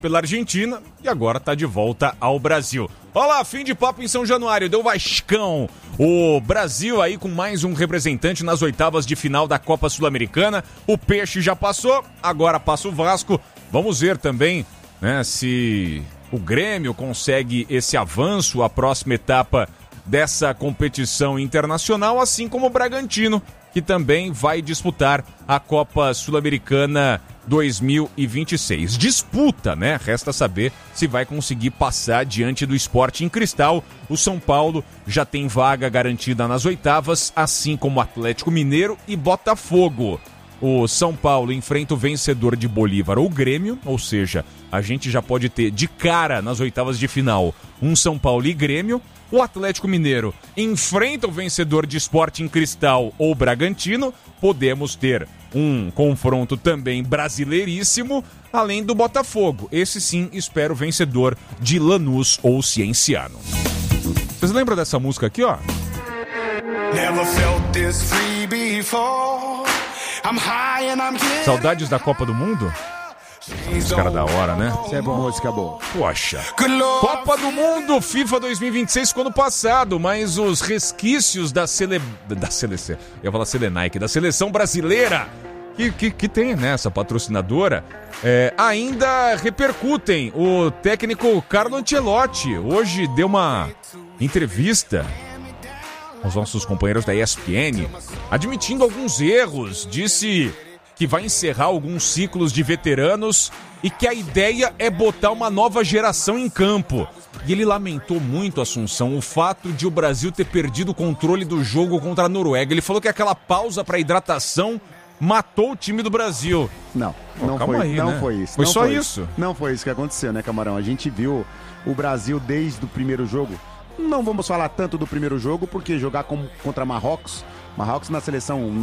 pela Argentina e agora está de volta ao Brasil. Olá, fim de papo em São Januário, deu Vascão. O Brasil aí com mais um representante nas oitavas de final da Copa Sul-Americana. O Peixe já passou, agora passa o Vasco. Vamos ver também, né, se o Grêmio consegue esse avanço à próxima etapa dessa competição internacional, assim como o Bragantino, que também vai disputar a Copa Sul-Americana 2026. Disputa, né? Resta saber se vai conseguir passar diante do Sporting Cristal. O São Paulo já tem vaga garantida nas oitavas, assim como o Atlético Mineiro e Botafogo. O São Paulo enfrenta o vencedor de Bolívar ou Grêmio, ou seja, a gente já pode ter de cara nas oitavas de final um São Paulo e Grêmio. O Atlético Mineiro enfrenta o vencedor de Sporting Cristal ou Bragantino. Podemos ter um confronto também brasileiríssimo, além do Botafogo. Esse sim, espero vencedor de Lanús ou Cienciano. Vocês lembram dessa música aqui, ó? Saudades da Copa do Mundo? Os caras da hora, né? Isso é bom. Música boa. Poxa. Copa do Mundo, FIFA 2026 ficou no passado, mas os resquícios da seleção... Eu ia falar Selenaique, da seleção brasileira, que tem, né, essa patrocinadora, ainda repercutem. O técnico Carlo Ancelotti hoje deu uma entrevista aos nossos companheiros da ESPN, admitindo alguns erros, disse que vai encerrar alguns ciclos de veteranos e que a ideia é botar uma nova geração em campo. E ele lamentou muito, Assunção, o fato de o Brasil ter perdido o controle do jogo contra a Noruega. Ele falou que aquela pausa para hidratação matou o time do Brasil. Não foi isso. Foi só isso? Não foi isso que aconteceu, né, Camarão? A gente viu o Brasil desde o primeiro jogo. Não vamos falar tanto do primeiro jogo, porque jogar contra Marrocos na seleção,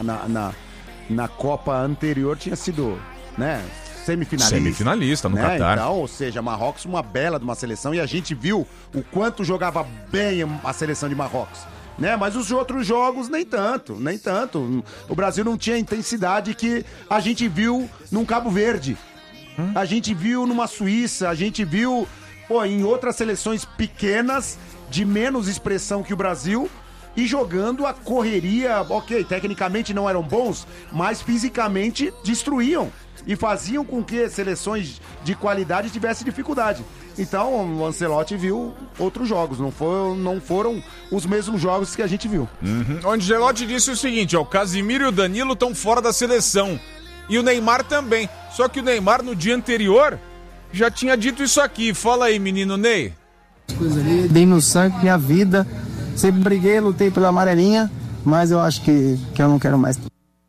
na Copa anterior tinha sido, né, semifinalista no Catar. Então, ou seja, Marrocos uma bela de uma seleção, e a gente viu o quanto jogava bem a seleção de Marrocos, né? Mas os outros jogos nem tanto. O Brasil não tinha a intensidade que a gente viu num Cabo Verde. A gente viu numa Suíça, a gente viu em outras seleções pequenas, de menos expressão que o Brasil, e jogando a correria. Ok, tecnicamente não eram bons, mas fisicamente destruíam e faziam com que seleções de qualidade tivessem dificuldade. Então o Ancelotti viu outros jogos, não foram os mesmos jogos que a gente viu. O Ancelotti disse o seguinte, o Casimiro e o Danilo estão fora da seleção, e o Neymar também, só que o Neymar no dia anterior já tinha dito isso aqui. Fala aí, menino Ney. Dei meu sangue, minha vida, sempre briguei, lutei pela amarelinha, mas eu acho que eu não quero mais.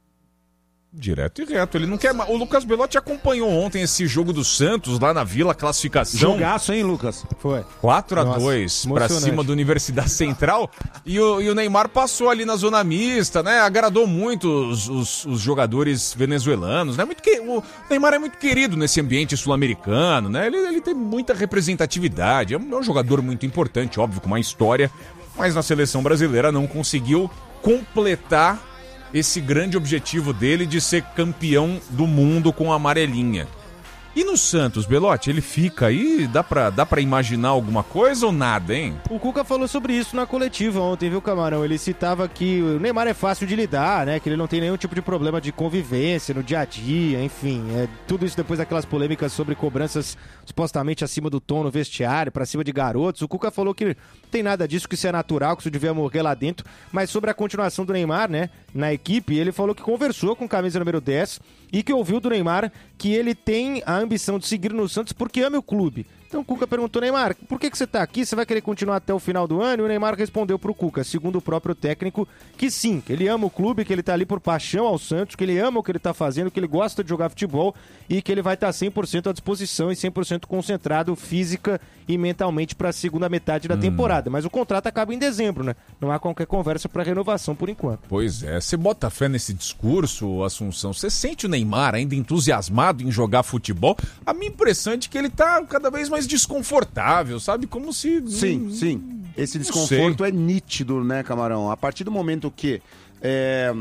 Direto e reto, ele não quer mais. O Lucas Belotti acompanhou ontem esse jogo do Santos lá na Vila, classificação. Jogaço, hein, Lucas? Foi. 4-2 pra cima do Universidade Central. E o Neymar passou ali na zona mista, né? Agradou muito os jogadores venezuelanos, né? O Neymar é muito querido nesse ambiente sul-americano, né? Ele tem muita representatividade. É um jogador muito importante, óbvio, com uma história. Mas na seleção brasileira não conseguiu completar esse grande objetivo dele de ser campeão do mundo com a amarelinha. E no Santos, Belotti, ele fica aí? Dá pra imaginar alguma coisa ou nada, hein? O Cuca falou sobre isso na coletiva ontem, viu, Camarão? Ele citava que o Neymar é fácil de lidar, né? Que ele não tem nenhum tipo de problema de convivência no dia a dia, enfim. Tudo isso depois daquelas polêmicas sobre cobranças supostamente acima do tom no vestiário, pra cima de garotos. O Cuca falou que não tem nada disso, que isso é natural, que isso devia morrer lá dentro. Mas sobre a continuação do Neymar, né, na equipe, ele falou que conversou com o camisa número 10 e que ouviu do Neymar que ele tem a ambição de seguir no Santos porque ama o clube. Então o Cuca perguntou, Neymar, por que você tá aqui? Você vai querer continuar até o final do ano? E o Neymar respondeu pro Cuca, segundo o próprio técnico, que sim, que ele ama o clube, que ele tá ali por paixão ao Santos, que ele ama o que ele tá fazendo, que ele gosta de jogar futebol e que ele vai estar 100% à disposição e 100% concentrado física e mentalmente para a segunda metade da temporada. Mas o contrato acaba em dezembro, né? Não há qualquer conversa para renovação por enquanto. Pois é, você bota fé nesse discurso, Assunção? Você sente o Neymar ainda entusiasmado em jogar futebol? A minha impressão é de que ele tá cada vez mais desconfortável, sabe? Como se... Sim. Esse desconforto é nítido, né, Camarão? A partir do momento que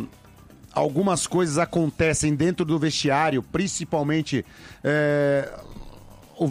algumas coisas acontecem dentro do vestiário, principalmente